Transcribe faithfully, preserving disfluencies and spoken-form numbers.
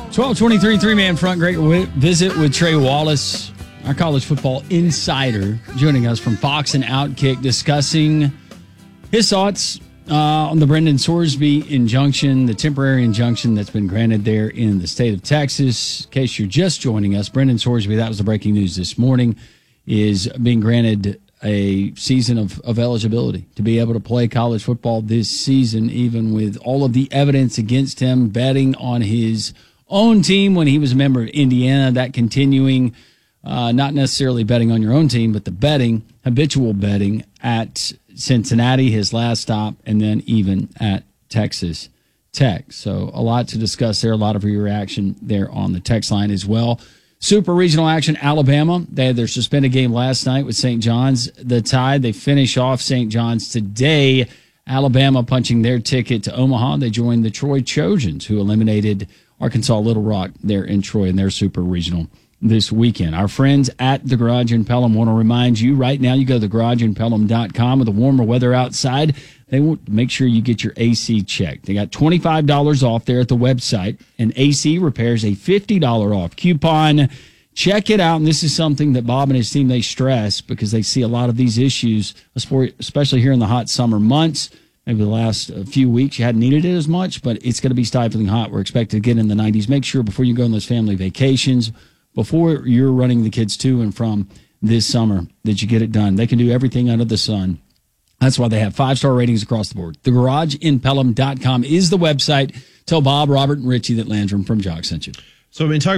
twelve twenty-three, three-man front. Great visit with Trey Wallace, our college football insider, joining us from Fox and Outkick, discussing his thoughts uh, on the Brendan Sorsby injunction, the temporary injunction that's been granted there in the state of Texas. In case you're just joining us, Brendan Sorsby, that was the breaking news this morning, is being granted a season of, of eligibility to be able to play college football this season, even with all of the evidence against him, betting on his own team when he was a member of Indiana, that continuing, uh, not necessarily betting on your own team, but the betting, habitual betting at Cincinnati, his last stop, and then even at Texas Tech. So a lot to discuss there, a lot of your reaction there on the text line as well. Super regional action, Alabama. They had their suspended game last night with Saint John's. The Tide, they finish off Saint John's today. Alabama punching their ticket to Omaha. They joined the Troy Trojans, who eliminated Arkansas Little Rock there in Troy in their super regional this weekend. Our friends at the Garage in Pelham want to remind you right now, you go to the garage in pelham dot com with the warmer weather outside. They want to make sure you get your A C checked. They got twenty-five dollars off there at the website, and A C repairs a fifty dollars off coupon. Check it out, and this is something that Bob and his team, they stress because they see a lot of these issues, especially here in the hot summer months. Maybe the last few weeks you hadn't needed it as much, but it's going to be stifling hot. We're expected to get in the nineties. Make sure before you go on those family vacations, before you're running the kids to and from this summer, that you get it done. They can do everything under the sun. That's why they have five-star ratings across the board. the garage in pelham dot com is the website. Tell Bob, Robert, and Richie that Landrum from Jock sent you. So I've been talking